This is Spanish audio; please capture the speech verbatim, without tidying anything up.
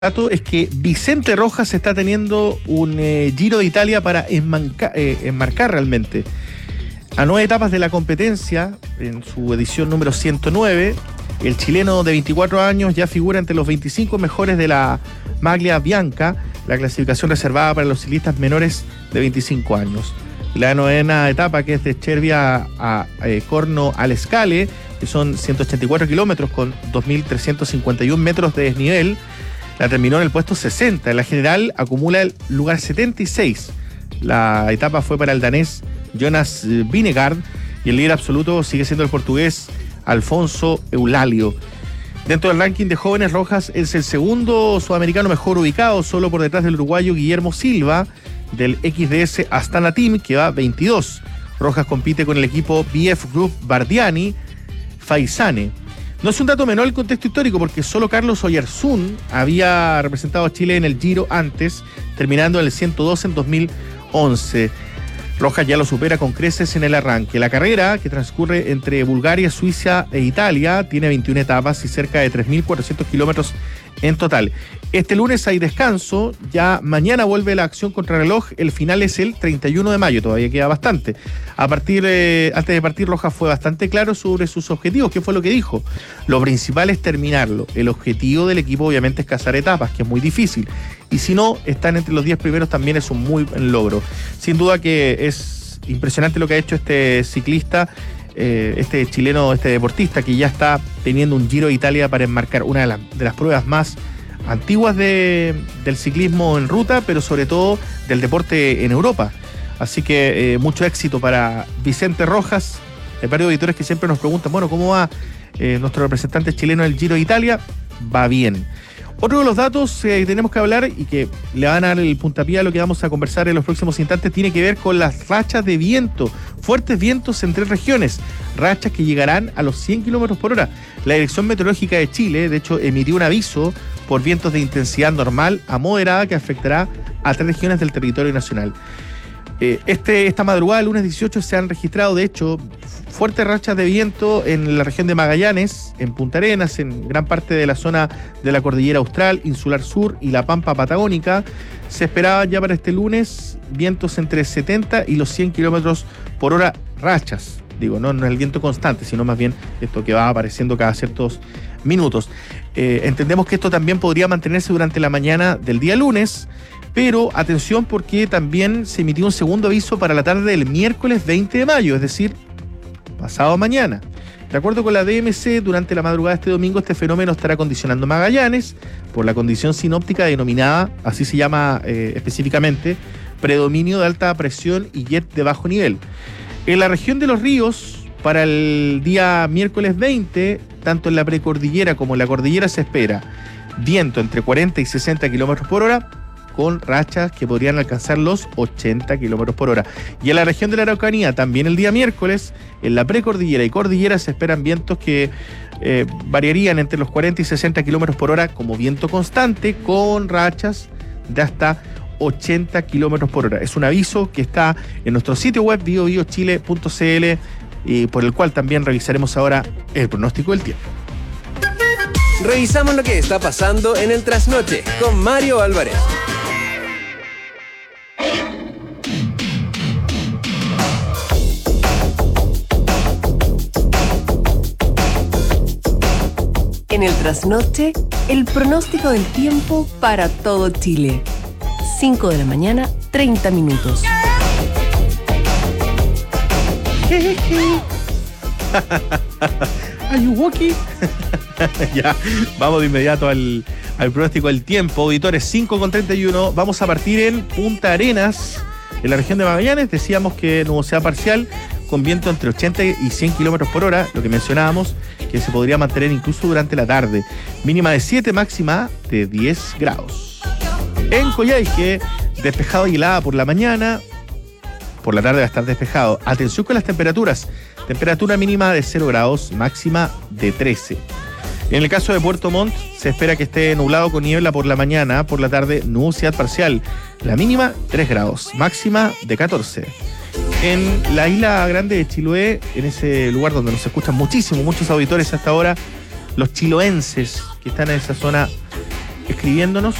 dato es que Vicente Rojas está teniendo un eh, Giro de Italia para enmanca, eh, enmarcar realmente a nueve etapas de la competencia en su edición número ciento nueve. El chileno de veinticuatro años ya figura entre los veinticinco mejores de la Maglia Bianca, la clasificación reservada para los ciclistas menores de veinticinco años. La novena etapa, que es de Cervia a, a eh, Corno al Scale, que son ciento ochenta y cuatro kilómetros con dos mil trescientos cincuenta y un metros de desnivel, la terminó en el puesto sesenta. En la general acumula el lugar setenta y seis. La etapa fue para el danés Jonas Vingegaard y el líder absoluto sigue siendo el portugués Alfonso Eulalio. Dentro del ranking de jóvenes, Rojas es el segundo sudamericano mejor ubicado, solo por detrás del uruguayo Guillermo Silva del X D S Astana Team, que va veintidós. Rojas compite con el equipo B F Group Bardiani Faisane. No es un dato menor el contexto histórico, porque solo Carlos Oyarzún había representado a Chile en el Giro antes, terminando en el ciento dos en dos mil once. Rojas ya lo supera con creces en el arranque. La carrera, que transcurre entre Bulgaria, Suiza e Italia, tiene veintiuna etapas y cerca de tres mil cuatrocientos kilómetros en total. Este lunes hay descanso, ya mañana vuelve la acción contrarreloj, el final es el treinta y uno de mayo, todavía queda bastante. A partir, eh, antes de partir, Rojas fue bastante claro sobre sus objetivos. ¿Qué fue lo que dijo? Lo principal es terminarlo. El objetivo del equipo obviamente es cazar etapas, que es muy difícil. Y si no, están entre los diez primeros también es un muy buen logro. Sin duda que es impresionante lo que ha hecho este ciclista, eh, este chileno, este deportista, que ya está teniendo un Giro de Italia para enmarcar una de, la, de las pruebas más antiguas de, del ciclismo en ruta, pero sobre todo del deporte en Europa. Así que eh, mucho éxito para Vicente Rojas. Hay varios auditores que siempre nos preguntan, bueno, ¿cómo va eh, nuestro representante chileno del Giro de Italia? Va bien. Otro de los datos que eh, tenemos que hablar y que le van a dar el puntapié a lo que vamos a conversar en los próximos instantes tiene que ver con las rachas de viento, fuertes vientos en tres regiones, rachas que llegarán a los cien kilómetros por hora. La Dirección Meteorológica de Chile, de hecho, emitió un aviso por vientos de intensidad normal a moderada que afectará a tres regiones del territorio nacional. Eh, este, esta madrugada, el lunes dieciocho, se han registrado, de hecho, fuertes rachas de viento en la región de Magallanes, en Punta Arenas, en gran parte de la zona de la Cordillera Austral, Insular Sur y la Pampa Patagónica. Se esperaban ya para este lunes vientos entre setenta y los cien kilómetros por hora, rachas. Digo, no, no es el viento constante, sino más bien esto que va apareciendo cada ciertos minutos. Eh, entendemos que esto también podría mantenerse durante la mañana del día lunes, pero atención, porque también se emitió un segundo aviso para la tarde del miércoles veinte de mayo, es decir, pasado mañana. De acuerdo con la D M C, durante la madrugada de este domingo este fenómeno estará condicionando Magallanes por la condición sinóptica denominada, así se llama eh, específicamente, predominio de alta presión y jet de bajo nivel. En la región de los ríos, para el día miércoles veinte, tanto en la precordillera como en la cordillera se espera viento entre cuarenta y sesenta kilómetros por hora, con rachas que podrían alcanzar los ochenta kilómetros por hora. Y en la región de la Araucanía, también el día miércoles, en la precordillera y cordillera se esperan vientos que eh, variarían entre los cuarenta y sesenta kilómetros por hora como viento constante, con rachas de hasta ochenta kilómetros por hora. Es un aviso que está en nuestro sitio web bio bio chile punto c l y por el cual también revisaremos ahora el pronóstico del tiempo. Revisamos lo que está pasando en el trasnoche con Mario Álvarez. En el trasnoche, el pronóstico del tiempo para todo Chile. cinco de la mañana, treinta minutos. ¿Are you walking? Ya, vamos de inmediato al, al pronóstico del tiempo. Auditores, cinco con treinta y uno. Vamos a partir en Punta Arenas, en la región de Magallanes. Decíamos que nubosidad parcial con viento entre ochenta y cien kilómetros por hora, lo que mencionábamos, que se podría mantener incluso durante la tarde. Mínima de siete, máxima de diez grados. En Coyhaique, despejado y helada por la mañana. Por la tarde va a estar despejado. Atención con las temperaturas. Temperatura mínima de cero grados, máxima de trece. En el caso de Puerto Montt, se espera que esté nublado con niebla por la mañana, por la tarde nubosidad parcial. La mínima tres grados, máxima de catorce. En la isla grande de Chiloé, en ese lugar donde nos escuchan muchísimo, muchos auditores hasta ahora, los chiloenses que están en esa zona escribiéndonos